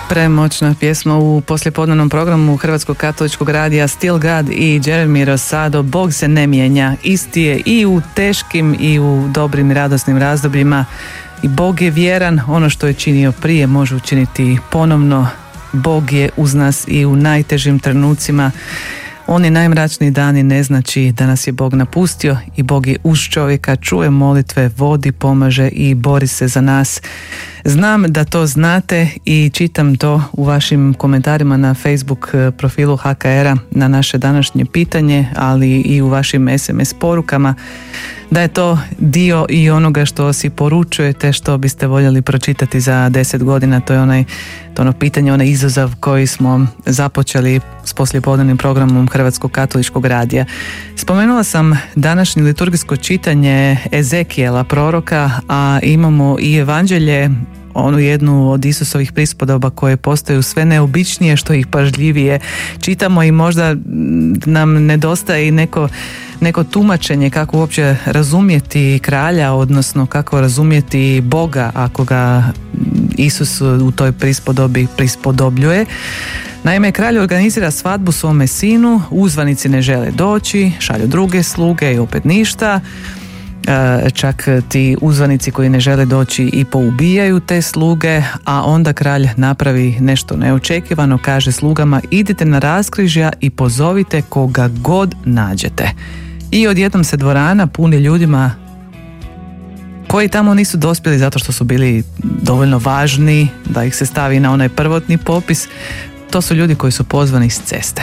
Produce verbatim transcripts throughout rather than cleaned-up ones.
Premoćna pjesma u poslijepodnevnom programu Hrvatskog katoličkog radija Still God i Jeremy Rosado. Bog se ne mijenja, isti je i u teškim i u dobrim i radosnim razdobljima i Bog je vjeran, ono što je činio prije može učiniti ponovno. Bog je uz nas i u najtežim trenucima. Oni najmračniji dani ne znači da nas je Bog napustio i Bog je uz čovjeka, čuje molitve, vodi, pomaže i bori se za nas. Znam da to znate i čitam to u vašim komentarima na Facebook profilu H K R-a na naše današnje pitanje, ali i u vašim S M S porukama, da je to dio i onoga što si poručujete, što biste voljeli pročitati za deset godina. To je onaj, to ono pitanje, onaj izazov koji smo započeli s poslijepodnevnim programom Hrvatskog katoličkog radija. Spomenula sam današnje liturgijsko čitanje Ezekijela proroka, a imamo i evanđelje, onu jednu od Isusovih prispodoba koje postaju sve neobičnije što ih pažljivije čitamo i možda nam nedostaje i neko, neko tumačenje kako uopće razumjeti kralja, odnosno kako razumjeti Boga ako ga Isus u toj prispodobi prispodobljuje. Naime, kralj organizira svadbu svome sinu, uzvanici ne žele doći, šalju druge sluge i opet ništa. Čak ti uzvanici koji ne žele doći i poubijaju te sluge, a onda kralj napravi nešto neočekivano, kaže slugama: idite na raskrižja i pozovite koga god nađete. I odjednom se dvorana puni ljudima koji tamo nisu dospjeli zato što su bili dovoljno važni da ih se stavi na onaj prvotni popis. To su ljudi koji su pozvani s ceste.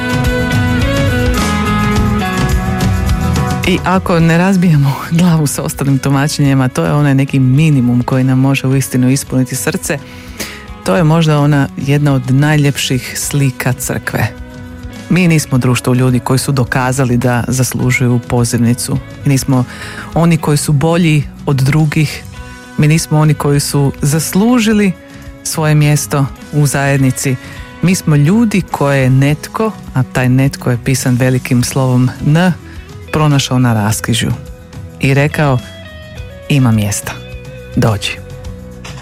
I ako ne razbijemo glavu sa ostalim tumačenjima, to je onaj neki minimum koji nam može uistinu ispuniti srce. To je možda ona jedna od najljepših slika crkve. Mi nismo društvo ljudi koji su dokazali da zaslužuju pozivnicu. Mi nismo oni koji su bolji od drugih. Mi nismo oni koji su zaslužili svoje mjesto u zajednici. Mi smo ljudi koje je netko, a taj netko je pisan velikim slovom N, pronašao na raskrižju i rekao: ima mjesta, dođi.